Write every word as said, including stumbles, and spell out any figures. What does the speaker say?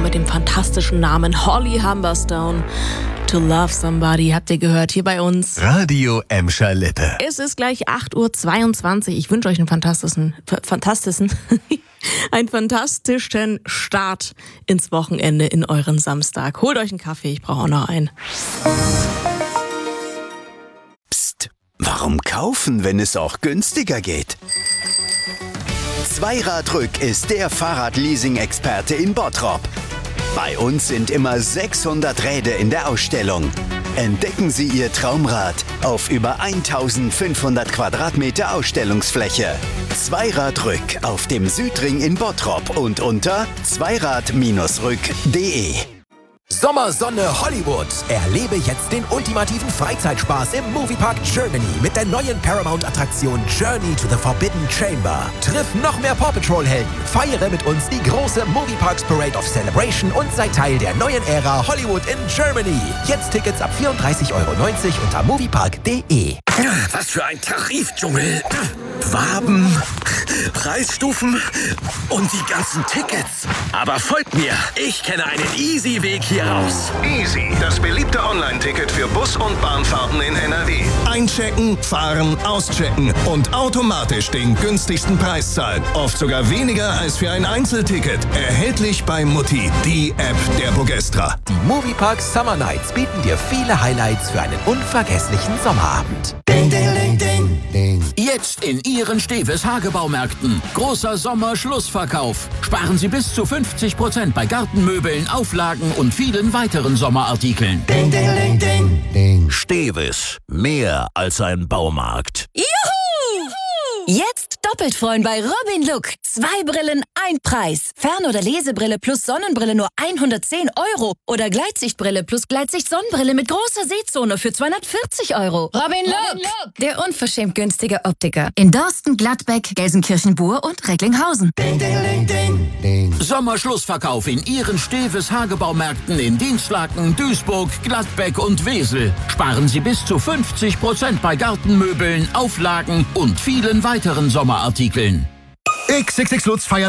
mit dem fantastischen Namen Holly Humberstone. To Love Somebody habt ihr gehört hier bei uns. Radio Emscher Lippe. Es ist gleich acht Uhr zweiundzwanzig. Ich wünsche euch einen fantastischen, fantastischen, einen fantastischen Start ins Wochenende, in euren Samstag. Holt euch einen Kaffee, ich brauche auch noch einen. Psst, warum kaufen, wenn es auch günstiger geht? Zweiradrück ist der Fahrradleasing-Experte in Bottrop. Bei uns sind immer sechshundert Räder in der Ausstellung. Entdecken Sie Ihr Traumrad auf über eintausendfünfhundert Quadratmeter Ausstellungsfläche. Zweiradrück auf dem Südring in Bottrop und unter zweirad rück punkt de. Sommersonne Hollywood. Erlebe jetzt den ultimativen Freizeitspaß im Moviepark Germany mit der neuen Paramount-Attraktion Journey to the Forbidden Chamber. Triff noch mehr Paw Patrol-Helden, feiere mit uns die große Movieparks Parade of Celebration und sei Teil der neuen Ära Hollywood in Germany. Jetzt Tickets ab vierunddreißig Euro neunzig unter moviepark punkt de. Was für ein Tarifdschungel. Waben, Preisstufen und die ganzen Tickets. Aber folgt mir, ich kenne einen easy Weg hier raus. Easy, das beliebte Online-Ticket für Bus- und Bahnfahrten in N R W. Einchecken, fahren, auschecken und automatisch den günstigsten Preis zahlen. Oft sogar weniger als für ein Einzelticket. Erhältlich bei Mutti, die App der Bogestra. Die Moviepark Summer Nights bieten dir viele Highlights für einen unvergesslichen Sommerabend. Ding, ding, ding, ding, ding. Jetzt in Ihren Steves Hagebaumärkten. Großer Sommerschlussverkauf. Sparen Sie bis zu fünfzig Prozent bei Gartenmöbeln, Auflagen und vielen weiteren Sommerartikeln. Ding, ding, ding, ding, ding. Steves. Mehr als ein Baumarkt. Juhu! Jetzt doppelt freuen bei Robin Look. Zwei Brillen, ein Preis. Fern- oder Lesebrille plus Sonnenbrille nur hundertzehn Euro. Oder Gleitsichtbrille plus Gleitsicht-Sonnenbrille mit großer Sehzone für zweihundertvierzig Euro. Robin Look, der unverschämt günstige Optiker. In Dorsten, Gladbeck, Gelsenkirchen-Bur und Recklinghausen. Ding, ding, ding, ding, ding. Sommerschlussverkauf in Ihren Steves Hagebaumärkten in Dinslaken, Duisburg, Gladbeck und Wesel. Sparen Sie bis zu fünfzig Prozent bei Gartenmöbeln, Auflagen und vielen weiteren Sommerartikeln. X X X Lutz feiert